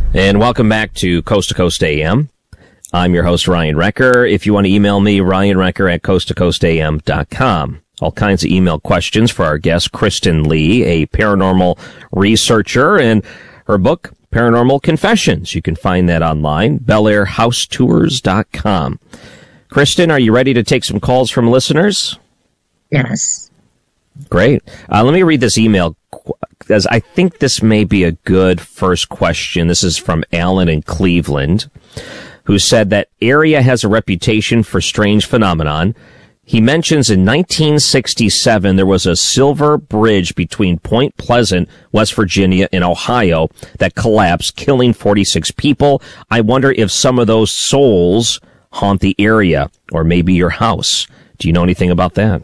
And welcome back to Coast to Coast AM. I'm your host, Ryan Wrecker. If you want to email me, ryanwrecker@coasttocoastam.com. All kinds of email questions for our guest, Kristen Lee, a paranormal researcher, and her book, Paranormal Confessions. You can find that online, BelAirHouseTours.com. Kristen, are you ready to take some calls from listeners? Yes. Great. Let me read this email, because I think this may be a good first question. This is from Alan in Cleveland, who said that area has a reputation for strange phenomenon. He mentions in 1967 there was a silver bridge between Point Pleasant, West Virginia, and Ohio that collapsed, killing 46 people. I wonder if some of those souls haunt the area, or maybe your house. Do you know anything about that?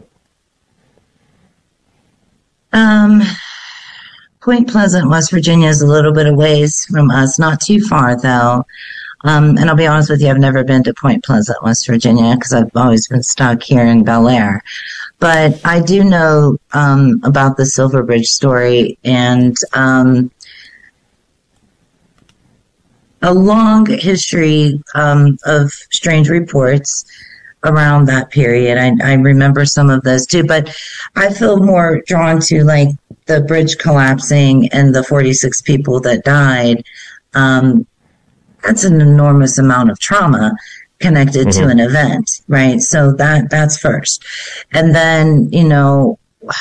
Point Pleasant, West Virginia is a little bit of ways from us, not too far though. And I'll be honest with you, I've never been to Point Pleasant, West Virginia, because I've always been stuck here in Bel Air. But I do know about the Silver Bridge story, and a long history of strange reports around that period. I remember some of those too, but I feel more drawn to like the bridge collapsing and the 46 people that died. That's an enormous amount of trauma connected to an event, right? So that's first. And then, you know,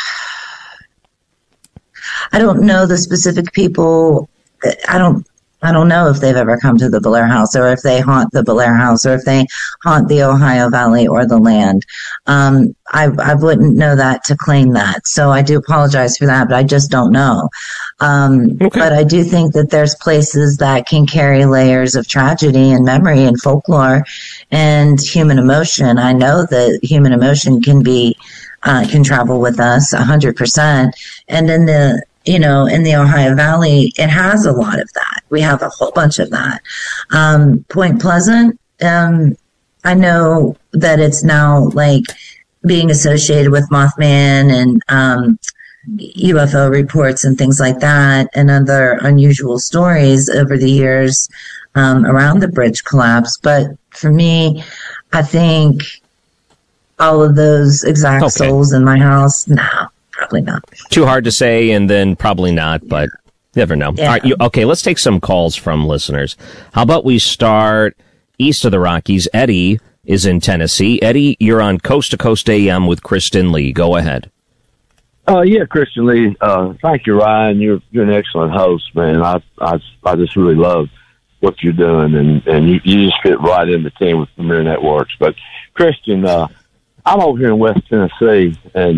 I don't know the specific people. I don't know if they've ever come to the Bel Air House, or if they haunt the Bel Air House, or if they haunt the Ohio Valley or the land. I wouldn't know that to claim that. So I do apologize for that, but I just don't know. But I do think that there's places that can carry layers of tragedy and memory and folklore and human emotion. I know that human emotion can travel with us 100%. And in the Ohio Valley, it has a lot of that. We have a whole bunch of that. Point Pleasant, I know that it's now like being associated with Mothman and UFO reports and things like that, and other unusual stories over the years around the bridge collapse. But for me, I think all of those exact souls in my house, no. Probably not. Too hard to say, and then probably not, but you never know. Yeah. All right, okay, let's take some calls from listeners. How about we start east of the Rockies? Eddie is in Tennessee. Eddie, you're on Coast to Coast AM with Kristen Lee. Go ahead. Yeah, Kristen Lee. Thank you, Ryan. You're an excellent host, man. I just really love what you're doing, and you just fit right in the team with Premier Networks. But Kristen, I'm over here in West Tennessee, and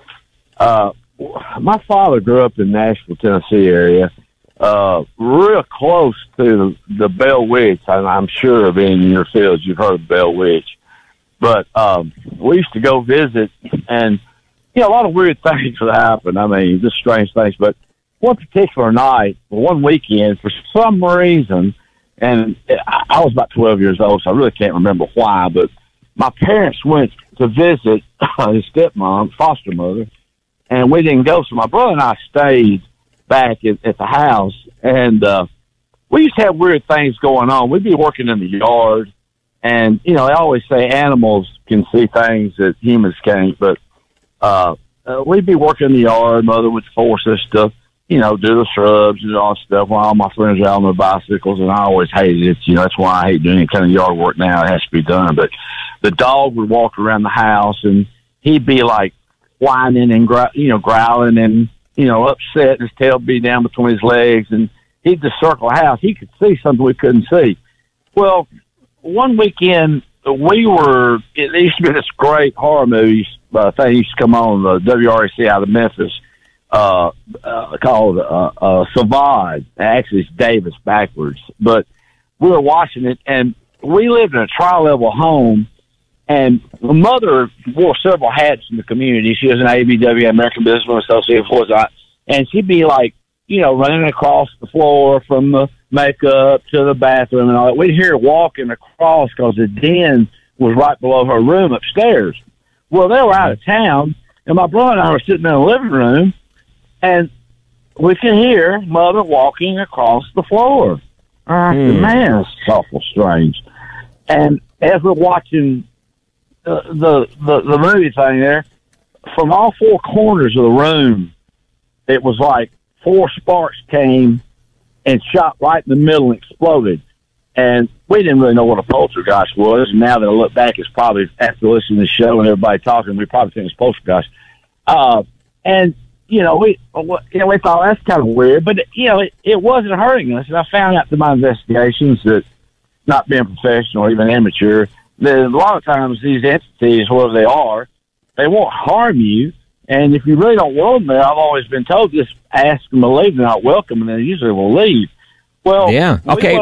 my father grew up in Nashville, Tennessee area, real close to the Bell Witch. I'm sure being in your fields, you've heard of Bell Witch. But we used to go visit, and a lot of weird things would happen. I mean, just strange things. But one particular night, one weekend, for some reason, and I was about 12 years old, so I really can't remember why, but my parents went to visit his stepmom, foster mother, and we didn't go. So my brother and I stayed back at the house, and we used to have weird things going on. We'd be working in the yard, and, they always say animals can see things that humans can't, but we'd be working in the yard. Mother would force us to, do the shrubs and all that stuff while all my friends were out on their bicycles, and I always hated it. That's why I hate doing any kind of yard work now. It has to be done. But the dog would walk around the house, and he'd be like whining and growling and upset. His tail would be down between his legs, and he'd just circle the house. He could see something we couldn't see. Well, one weekend it used to be this great horror movie thing used to come on the WRAC out of Memphis called Savage. Actually, it's Davis backwards, but we were watching it, and we lived in a tri-level home. And my mother wore several hats in the community. She was an ABW, American Businesswomen Association, and she'd be like, running across the floor from the makeup to the bathroom and all that. We'd hear her walking across because the den was right below her room upstairs. Well, they were out of town, and my brother and I were sitting in the living room, and we could hear Mother walking across the floor. Man, it's awful strange. And as we're watching the movie thing there, from all four corners of the room, it was like 4 sparks came and shot right in the middle and exploded. And we didn't really know what a poltergeist was. And now that I look back, it's probably, after listening to the show and everybody talking, we probably think it's poltergeist. And, we thought that's kind of weird, but, it wasn't hurting us. And I found out through my investigations that, not being professional or even amateur, that a lot of times these entities, whoever they are, they won't harm you. And if you really don't want them there, I've always been told, just ask them to leave. They're not welcome, and they usually will leave. Well, yeah. Okay.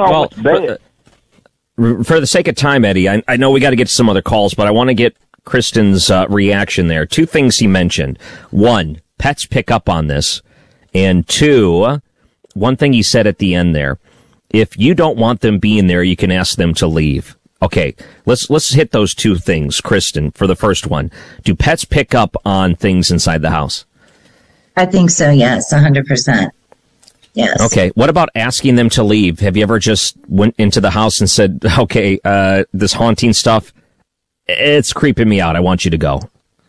For the sake of time, Eddie, I know we got to get to some other calls, but I want to get Kristen's reaction there. 2 things he mentioned. 1, pets pick up on this. And 2, one thing he said at the end there, if you don't want them being there, you can ask them to leave. Okay, let's hit those 2 things, Kristen, for the first one. Do pets pick up on things inside the house? I think so, yes, 100%. Yes. Okay, what about asking them to leave? Have you ever just went into the house and said, okay, this haunting stuff, it's creeping me out, I want you to go?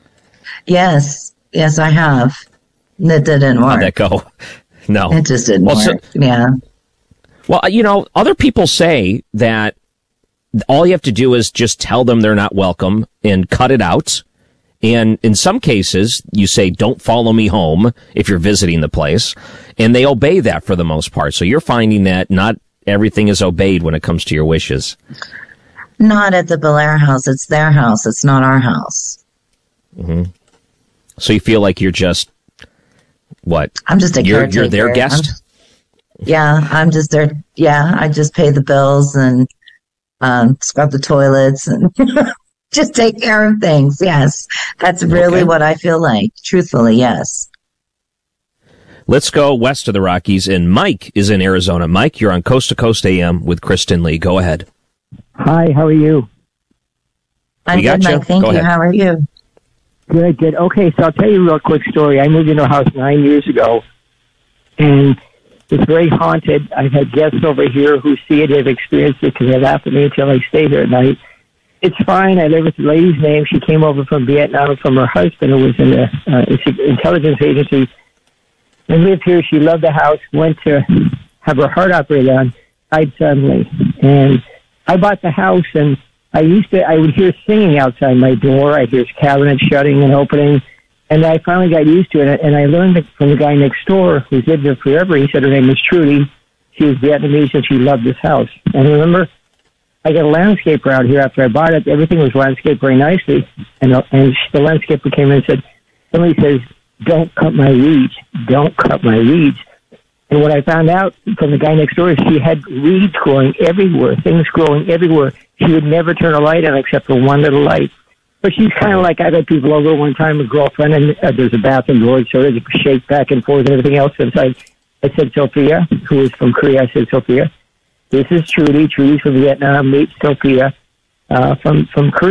Yes, I have. It didn't work. How'd that go? No. It just didn't work, yeah. Well, other people say that all you have to do is just tell them they're not welcome and cut it out. And in some cases, you say, don't follow me home if you're visiting the place. And they obey that for the most part. So you're finding that not everything is obeyed when it comes to your wishes. Not at the Belair house. It's their house. It's not our house. Mm-hmm. So you feel like you're just, what? I'm just a caretaker. You're their guest? I'm just there. Yeah, I just pay the bills and scrub the toilets and just take care of things. Yes, that's really what I feel like. Truthfully, yes. Let's go west of the Rockies, and Mike is in Arizona. Mike, you're on Coast to Coast AM with Kristen Lee. Go ahead. Hi, how are you? I'm good, Mike. Thank you. How are you? Good. Okay, so I'll tell you a real quick story. I moved into a house 9 years ago, and it's very haunted. I've had guests over here who see it, have experienced it, because they laugh at me until I stay here at night. It's fine. I live with the lady's name. She came over from Vietnam from her husband, who was in the intelligence agency, and lived here. She loved the house, went to have her heart operated on, died suddenly. And I bought the house, and I would hear singing outside my door. I'd hear cabinets shutting and opening. And I finally got used to it, and I learned from the guy next door who's lived there forever. He said her name was Trudy. She was Vietnamese, and she loved this house. And remember, I got a landscaper out here after I bought it. Everything was landscaped very nicely. And the landscaper came in and said, somebody says, don't cut my weeds. Don't cut my weeds. And what I found out from the guy next door is she had weeds growing everywhere, things growing everywhere. She would never turn a light on except for one little light. But she's kind of like, I had people over one time, a girlfriend, and there's a bathroom door, so there's a shake back and forth and everything else. And so I said, Sophia, who is from Korea, I said, Sophia, this is Trudy. Trudy's from Vietnam. Meet Sophia from Korea.